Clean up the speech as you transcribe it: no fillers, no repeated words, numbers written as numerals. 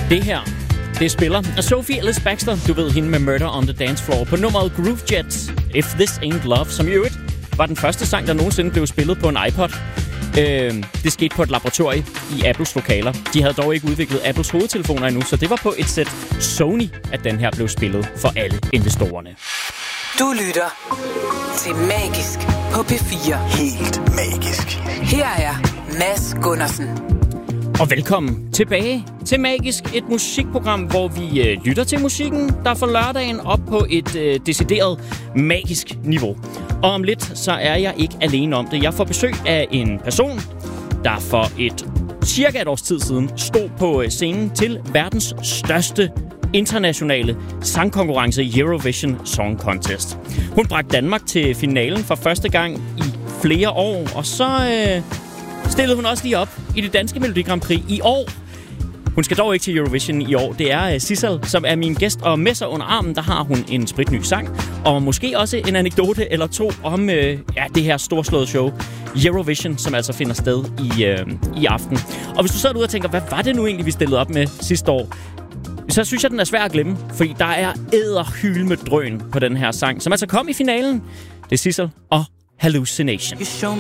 Det her, det spiller Sophie Ellis Bextor, du ved hende med Murder on the Dance Floor, på nummeret Groove Jet, If This Ain't Love, som i øvrigt var den første sang, der nogensinde blev spillet på en iPod. Det skete på et laboratorie i Apples lokaler. De havde dog ikke udviklet Apples hovedtelefoner endnu, så det var på et sæt Sony, at den her blev spillet for alle investorerne. Du lytter til Magisk på P4. Helt magisk. Her er Mads Gundersen. Og velkommen tilbage til Magisk, et musikprogram, hvor vi lytter til musikken, der får lørdagen op på et decideret magisk niveau. Og om lidt, så er jeg ikke alene om det. Jeg får besøg af en person, der for cirka et års tid siden stod på scenen til verdens største internationale sangkonkurrence, Eurovision Song Contest. Hun bragte Danmark til finalen for første gang i flere år, og så stillede hun også lige op i det danske Melodi Grand Prix i år. Hun skal dog ikke til Eurovision i år. Det er Sissel, som er min gæst, og med sig under armen, der har hun en spritny sang, og måske også en anekdote eller to om det her storslåede show, Eurovision, som altså finder sted i aften. Og hvis du sidder derude og tænker, hvad var det nu egentlig, vi stillede op med sidste år? Så synes jeg, den er svær at glemme, fordi der er edderhyl med drøn på den her sang, som altså kom i finalen. Det er Sissel og Hallucination.